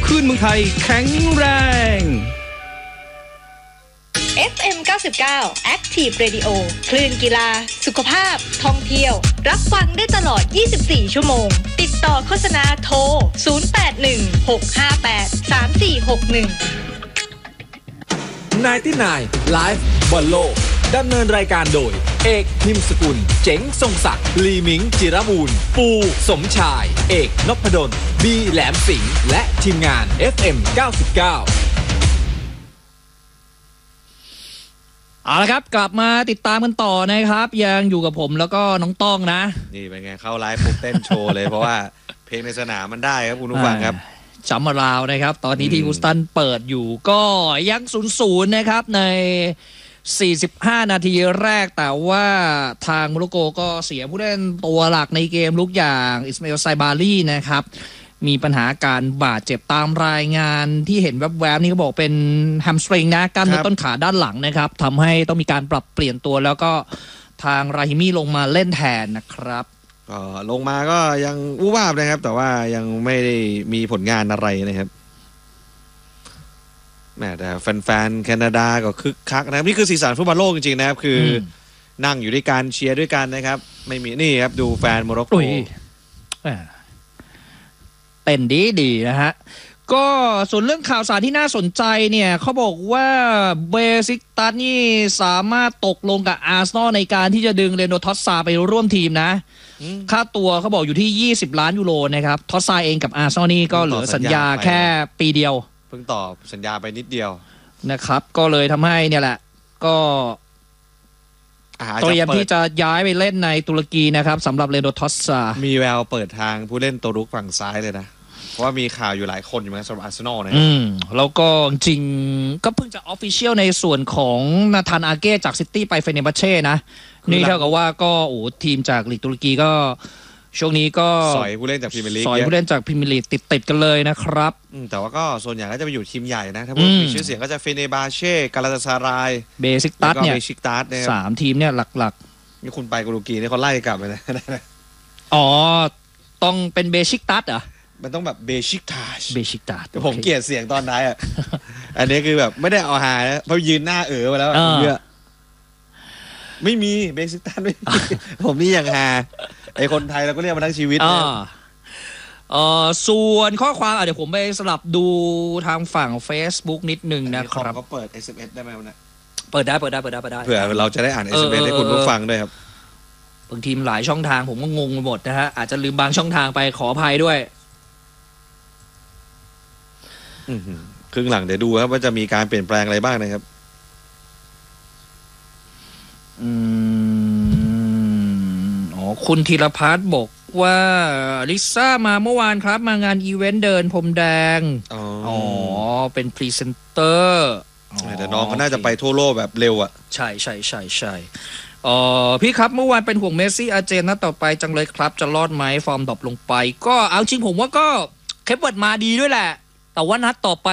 คลื่นเมืองไทยแข็งแรง FM 99 Active Radio คลื่นกีฬาสุขภาพท่องเที่ยวรับฟังได้ตลอด24ชั่วโมงติดต่อโฆษณาโทร0816583461 99 Live บอลโลกดำเนินรายการโดยเอกพิมพ์สกุลเจ๋งทรงศักดิ์ลีมิงจิรบูรณ์ปูสมชายเอกนพดลบีแหลมสิงห์และทีมงาน FM 99 เอาละครับกลับมาติดตามกันต่อนะครับยังอยู่กับผมแล้วก็น้องต้องนะนี่เป็นไงเข้าไลฟ์ปุ๊บเต้นโชว์เลยเพราะว่าเพลงในสนามมันได้ครับคุณผู้ฟังครับจัมมาราวนะครับตอนนี้ที่ฮูสตันเปิดอยู่ก็ยัง 0-0 นะครับใน45นาทีแรกแต่ว่าทางโมร็อกโกก็เสียผู้เล่นตัวหลักในเกมลุกอย่างอิสมาอิลไซบารีนะครับมีปัญหาการบาดเจ็บตามรายงานที่เห็นแวบๆนี่เขาบอกเป็นแฮมสตริงนะกล้ามเนื้อต้นขาด้านหลังนะครับทำให้ต้องมีการปรับเปลี่ยนตัวแล้วก็ทางราฮิมี่ลงมาเล่นแทนนะครับก็ลงมาก็ยังอู้ว้าบนะครับแต่ว่ายังไม่ได้มีผลงานอะไรนะครับแม้แต่แฟนๆแคนาดาก็คึกคักนะครับนี่คือสีสันฟุตบอลโลกจริงๆนะครับคือนั่งอยู่ด้วยกันเชียร์ด้วยกันนะครับไม่มีนี่ครับดูแฟนโมร็อกโกเต้นดีนะฮะก็ส่วนเรื่องข่าวสารที่น่าสนใจเนี่ยเขาบอกว่าเบซิกตัสนี่สามารถตกลงกับอาร์เซนอลในการที่จะดึงเรโนทอสซาไปร่วมทีมนะค่าตัวเขาบอกอยู่ที่20 ล้านยูโรนะครับทอสซาเองกับอาร์เซนอลนี่ก็เหลือสัญญาแค่ปีเดียวเพิ่งตอบสัญญาไปนิดเดียวนะครับก็เลยทำให้เนี่ยแหละก็เตรียมที่จะย้ายไปเล่นในตุรกีนะครับสำหรับเรโนทอสซามีแววเปิดทางผู้เล่นตัวรุกฝั่งซ้ายเลยนะเพราะว่ามีข่าวอยู่หลายคนอยู่นะสำหรับอาร์เซนอลนะแล้วก็จริงก็เพิ่งจะออฟฟิเชียลในส่วนของนาธานอาเก้จากซิตี้ไปเฟเนบัชเช่นะนี่เท่ากับว่าก็ทีมจากลีกตุรกีก็ช่วงนี้ก็สอยผู้เล่นจากพรีเมียร์ลีกสอยผู้เล่นจากพรีเมียร์ลีกติดกันเลยนะครับแต่ว่าก็ส่วนใหญ่ก็จะไปอยู่ทีมใหญ่นะถ้าพูดมีชื่อเสียงก็จะเฟเนบาเช่กาลาตาซารายเบซิกตัสเนี่ย3ทีมเนี่ยหลักๆนี่คุณไปตุรกีนี่เขาไล่กลับไปเลยอ๋อต้องเป็นเบซิกตัสเหรอมันต้องแบบเบชิกตัสแต่ผมเกลียดเสียงตอนท้ายอ่ะอันนี้คือแบบไม่ได้เอาหานะเพราะยืนหน้ามาแล้วเยอะไม่มีเบสิกตัสไม่มีผมนี่อย่างหาไอคนไทยเราก็เรียกมาทั้งชีวิตส่วนข้อความเดี๋ยวผมไปสลับดูทางฝั่ง Facebook นิดนึงนะครับเขาเปิด SMS ได้ไหมเนี่ยเปิดได้เผื่อเราจะได้อ่าน SMS ให้คุณผู้ฟังด้วยครับบางทีหลายช่องทางผมก็งงไปหมดนะฮะอาจจะลืมบางช่องทางไปขออภัยด้วยครึ่งหลังเดี๋ยวดูครับว่าจะมีการเปลี่ยนแปลงอะไรบ้างนะครับคุณธีรพัฒน์บอกว่าลิซ่ามาเมื่อวานครับมางานอีเวนต์เดินพรมแดงเป็นพรีเซนเตอร์แต่น้องก็น่าจะไปทั่วโลกแบบเร็วอ่ะใช่พี่ครับเมื่อวานเป็นห่วงเมสซี่อาร์เจนนัดต่อไปจังเลยครับจะรอดไหมฟอร์มดรอปลงไปก็เอาจริงผมว่าก็เคปเวิร์ดมาดีด้วยแหละแต่ว่านัดต่อไป